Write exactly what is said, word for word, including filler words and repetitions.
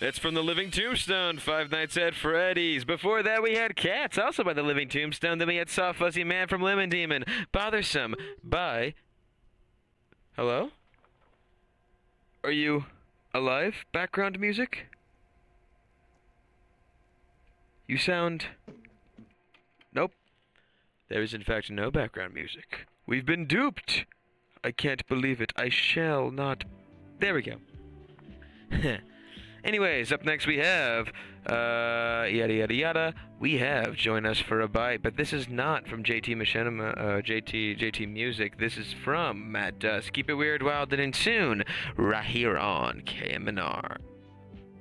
That's from the Living Tombstone, Five Nights at Freddy's. Before that, we had Cats, also by the Living Tombstone. Then we had Soft Fuzzy Man from Lemon Demon. Bothersome by... Hello? Are you alive? Background music? You sound... Nope. There is in fact no background music. We've been duped! I can't believe it. I shall not... There we go. Anyways, up next we have, uh, yada yada yada, we have Join Us for a Bite, but this is not from J T Machinima, uh, J T, J T Music, this is from Matt Dusk. Keep it weird, wild, and in soon, right here on K M N R.